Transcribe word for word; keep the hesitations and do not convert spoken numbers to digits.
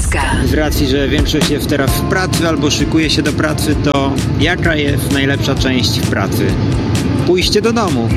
Polska. Z racji, że większość jest teraz w pracy albo szykuje się do pracy, to jaka jest najlepsza część w pracy? Pójście do domu.